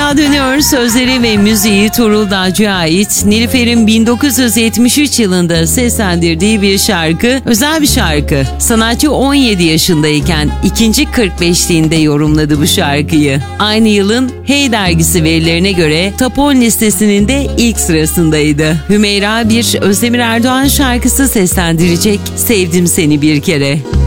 Kulağa dönüyor sözleri ve müziği Tuğrul Dağcı'ya ait. Nilüfer'in 1973 yılında seslendirdiği bir şarkı, özel bir şarkı. Sanatçı 17 yaşındayken ikinci 45'liğinde yorumladı bu şarkıyı. Aynı yılın Hey dergisi verilerine göre Top 10 listesinin de ilk sırasındaydı. Hümeyra bir Özdemir Erdoğan şarkısı seslendirecek, Sevdim Seni Bir Kere.